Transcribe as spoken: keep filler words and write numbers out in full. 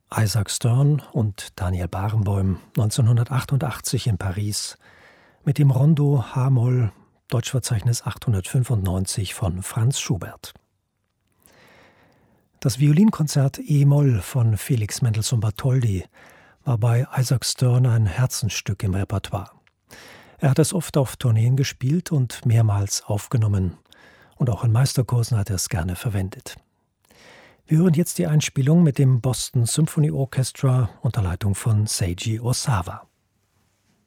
Isaac Stern und Daniel Barenboim neunzehnhundertachtundachtzig in Paris mit dem Rondo H-Moll, Deutschverzeichnis achthundertfünfundneunzig von Franz Schubert. Das Violinkonzert E-Moll von Felix Mendelssohn Bartholdy war bei Isaac Stern ein Herzensstück im Repertoire. Er hat es oft auf Tourneen gespielt und mehrmals aufgenommen. Und auch in Meisterkursen hat er es gerne verwendet. Wir hören jetzt die Einspielung mit dem Boston Symphony Orchestra unter Leitung von Seiji Osawa.